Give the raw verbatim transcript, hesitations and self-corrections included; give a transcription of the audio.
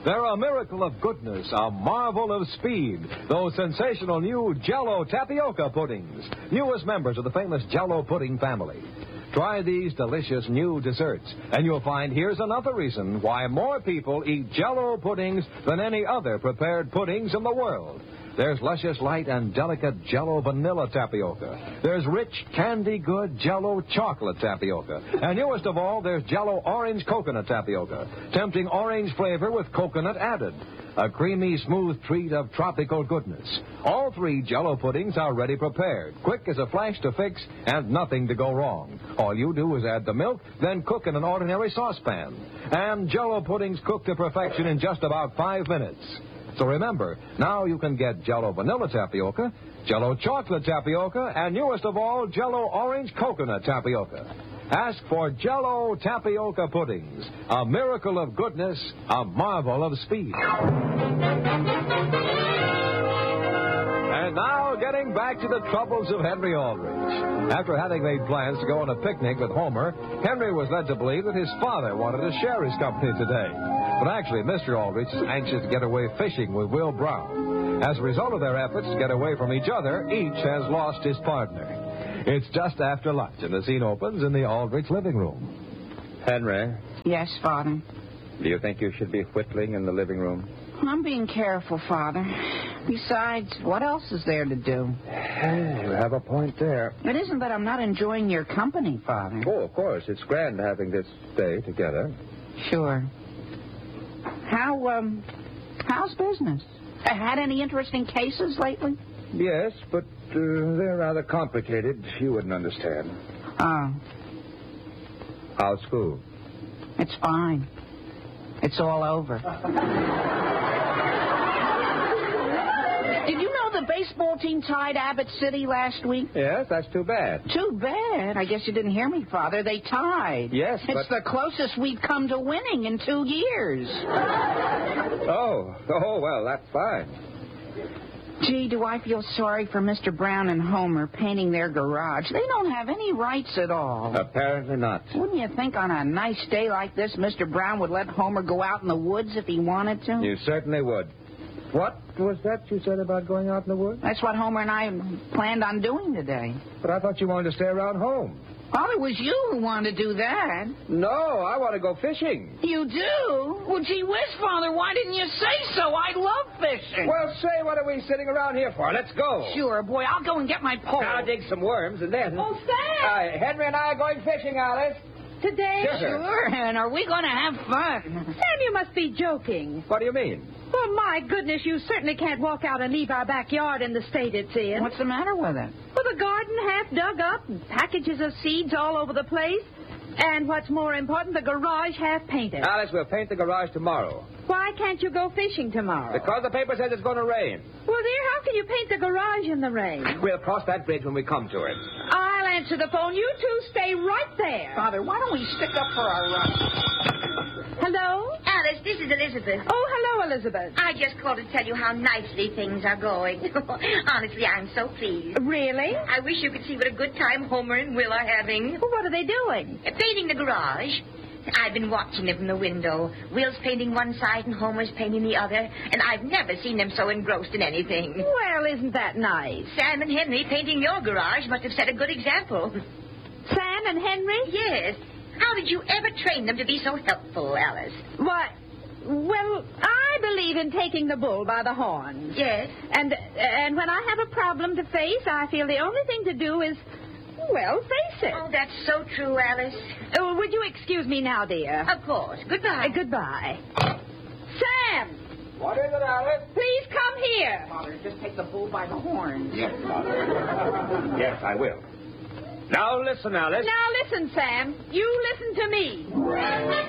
They're a miracle of goodness, a marvel of speed. Those sensational new Jell-O Tapioca puddings, newest members of the famous Jell-O pudding family. Try these delicious new desserts, and you'll find here's another reason why more people eat Jell-O puddings than any other prepared puddings in the world. There's luscious, light, and delicate Jell-O vanilla tapioca. There's rich, candy-good Jell-O chocolate tapioca. And newest of all, there's Jell-O orange coconut tapioca. Tempting orange flavor with coconut added. A creamy, smooth treat of tropical goodness. All three Jell-O puddings are ready prepared. Quick as a flash to fix, and nothing to go wrong. All you do is add the milk, then cook in an ordinary saucepan. And Jell-O puddings cook to perfection in just about five minutes. So remember, now you can get Jell-O vanilla tapioca, Jell-O chocolate tapioca, and newest of all, Jell-O orange coconut tapioca. Ask for Jell-O tapioca puddings, a miracle of goodness, a marvel of speed. And now, getting back to the troubles of Henry Aldrich. After having made plans to go on a picnic with Homer, Henry was led to believe that his father wanted to share his company today. But actually, Mister Aldrich is anxious to get away fishing with Will Brown. As a result of their efforts to get away from each other, each has lost his partner. It's just after lunch, and the scene opens in the Aldrich living room. Henry. Yes, Father? Do you think you should be whittling in the living room? I'm being careful, Father. Besides, what else is there to do? You have a point there. It isn't that I'm not enjoying your company, Father. Oh, of course. It's grand having this day together. Sure. How, um, how's business? Had any interesting cases lately? Yes, but uh, they're rather complicated. You wouldn't understand. Oh. How's school? It's fine. It's all over. Did you know the baseball team tied Abbott City last week? Yes, that's too bad. Too bad. I guess you didn't hear me, Father. They tied. Yes, It's but... the closest we've come to winning in two years. Oh, oh, well, that's fine. Gee, do I feel sorry for Mister Brown and Homer painting their garage. They don't have any rights at all. Apparently not. Wouldn't you think on a nice day like this, Mister Brown would let Homer go out in the woods if he wanted to? You certainly would. What was that you said about going out in the woods? That's what Homer and I planned on doing today. But I thought you wanted to stay around home. Oh, it was you who wanted to do that. No, I want to go fishing. You do? Well, gee whiz, Father, why didn't you say so? I love fishing. Well, say, what are we sitting around here for? Let's go. Sure, boy, I'll go and get my pole. I'll dig some worms, and then... Oh, Sam! Uh, Henry and I are going fishing, Alice. Today? Sure. Sure, and are we going to have fun? Sam, you must be joking. What do you mean? Well, my goodness, you certainly can't walk out and leave our backyard in the state it's in. What's the matter with it? With a garden half dug up and packages of seeds all over the place. And what's more important, the garage half painted. Alice, we'll paint the garage tomorrow. Why can't you go fishing tomorrow? Because the paper says it's going to rain. Well, dear, how can you paint the garage in the rain? We'll cross that bridge when we come to it. I'll answer the phone. You two stay right there. Father, why don't we stick up for our run? Hello? Alice, this is Elizabeth. Oh, hello, Elizabeth. I just called to tell you how nicely things are going. Honestly, I'm so pleased. Really? I wish you could see what a good time Homer and Will are having. Well, what are they doing? Uh, Painting the garage. I've been watching them from the window. Will's painting one side and Homer's painting the other, and I've never seen them so engrossed in anything. Well, isn't that nice? Sam and Henry painting your garage must have set a good example. Sam and Henry? Yes. How did you ever train them to be so helpful, Alice? What? Well, I believe in taking the bull by the horns. Yes. And and when I have a problem to face, I feel the only thing to do is, well, face it. Oh, that's so true, Alice. Oh, would you excuse me now, dear? Of course. Goodbye. Uh, goodbye. Sam! What is it, Alice? Please come here. Father, just take the bull by the horns. Yes, Father. Yes, I will. Now listen, Alice. Now listen, Sam. You listen to me.